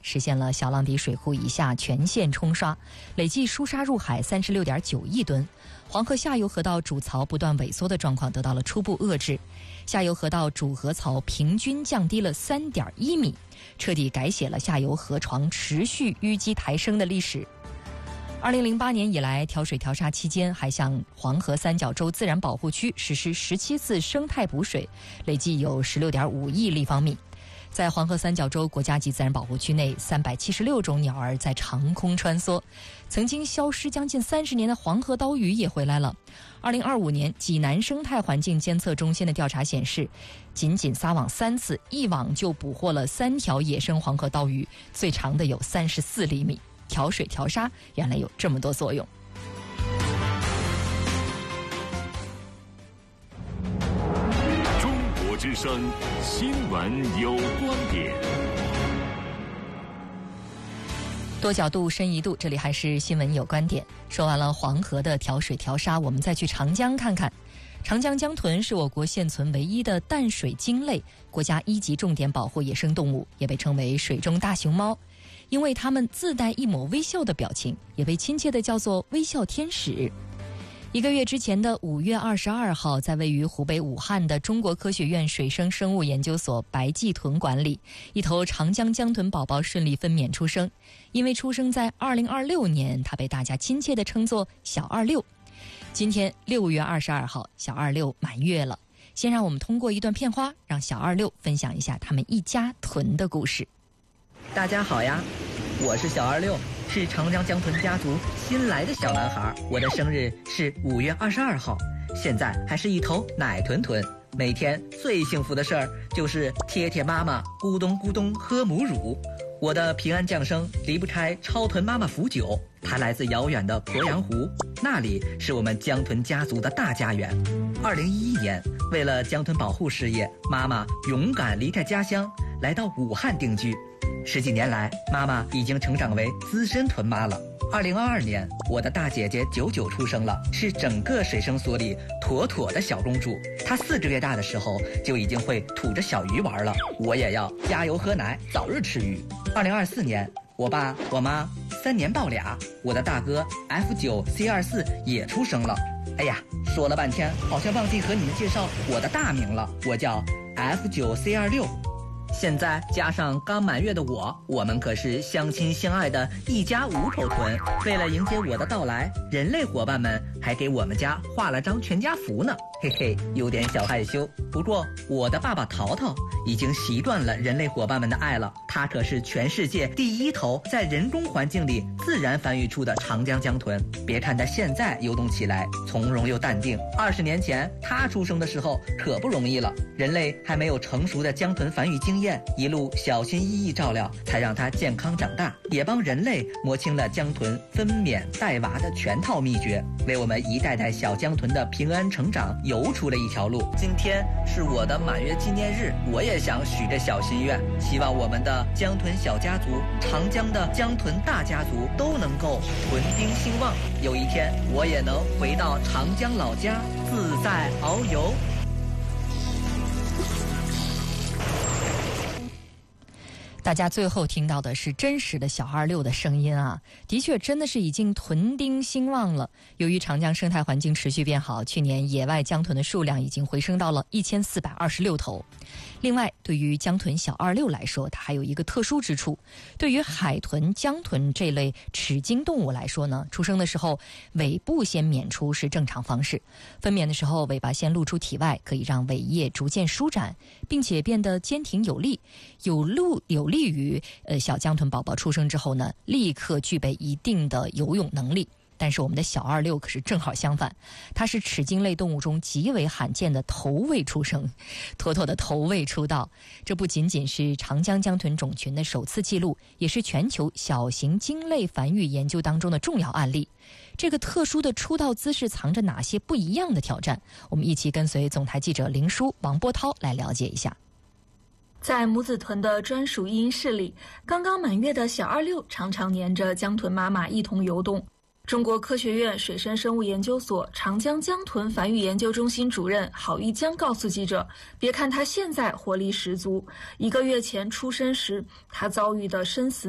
实现了小浪底水库以下全线冲刷，累计输沙入海36.9亿吨。黄河下游河道主槽不断萎缩的状况得到了初步遏制，下游河道主河槽平均降低了3.1米，彻底改写了下游河床持续淤积抬升的历史。2008年以来，调水调沙期间还向黄河三角洲自然保护区实施17次生态补水，累计有16.5亿立方米。在黄河三角洲国家级自然保护区内，376种鸟儿在长空穿梭。曾经消失将近30年的黄河刀鱼也回来了。2025年，济南生态环境监测中心的调查显示，仅撒网3次，一网就捕获了3条野生黄河刀鱼，最长的有34厘米。调水调沙原来有这么多作用。 中国之声新闻有观点， 多角度深一度，这里还是新闻有观点。说完了黄河的调水调沙，我们再去长江看看。长江江豚是我国现存唯一的淡水鲸类，国家1级重点保护野生动物，也被称为水中大熊猫。因为它们自带一抹微笑的表情，也被亲切地叫做微笑天使。1个月之前的5月22号，在位于湖北武汉的中国科学院水生生物研究所白暨豚馆里，一头长江江豚宝宝顺利分娩出生。因为出生在2026年，它被大家亲切地称作小26。今天6月22号，小26满月了。先让我们通过一段片花，让小26分享一下他们一家豚的故事。 大家好呀，我是小26，是长江江豚家族新来的小男孩。我的生日是5月22号，现在还是一头奶豚豚。每天最幸福的事儿就是贴贴妈妈咕咚咕咚喝母乳。我的平安降生离不开超豚妈妈福酒，它来自遥远的鄱阳湖，那里是我们江豚家族的大家园。2011年，为了江豚保护事业，妈妈勇敢离开家乡，来到武汉定居。10几年来，妈妈已经成长为资深豚妈了。2022年，我的大姐姐99出生了，是整个水生所里妥妥的小公主。她4个月大的时候就已经会吐着小鱼玩了，我也要加油喝奶，早日吃鱼。2024年，我爸我妈3年抱俩，我的大哥 F9C24 也出生了。哎呀，说了半天，好像忘记和你们介绍我的大名了，我叫 F9C26。现在加上刚满月的我们可是相亲相爱的一家5口豚。为了迎接我的到来，人类伙伴们还给我们家画了张全家福呢，嘿嘿，有点小害羞。不过我的爸爸淘淘已经习惯了人类伙伴们的爱了，他可是全世界第1头在人工环境里自然繁育出的长江江豚。别看他现在游动起来从容又淡定，20年前他出生的时候可不容易了，人类还没有成熟的江豚繁育经验，一路小心翼翼照料，才让它健康长大，也帮人类摸清了江豚分娩带娃的全套秘诀，为我们一代代小江豚的平安成长游出了一条路。今天是我的满月纪念日，我也想许个小心愿，希望我们的江豚小家族，长江的江豚大家族都能够豚丁兴旺，有一天我也能回到长江老家自在遨游。 大家最后听到的是真实的小26的声音啊，的确真的是已经豚丁兴旺了。由于长江生态环境持续变好，去年野外江豚的数量已经回升到了1426头。另外，对于江豚小26来说，它还有一个特殊之处。对于海豚、江豚这类齿鲸动物来说呢，出生的时候尾部先娩出是正常方式，分娩的时候尾巴先露出体外，可以让尾叶逐渐舒展，并且变得坚挺有力，有利于小江豚宝宝出生之后呢，立刻具备一定的游泳能力。但是我们的小26可是正好相反，它是齿鲸类动物中极为罕见的头位出生，妥妥的头位出道。这不仅仅是长江江豚种群的首次记录，也是全球小型鲸类繁育研究当中的重要案例。这个特殊的出道姿势藏着哪些不一样的挑战？我们一起跟随总台记者林舒、王波涛来了解一下。 在母子豚的专属育婴室里，刚刚满月的小26常常黏着江豚妈妈一同游动。中国科学院水生生物研究所长江江豚繁育研究中心主任郝玉江告诉记者，别看他现在活力十足，1个月前出生时他遭遇的生死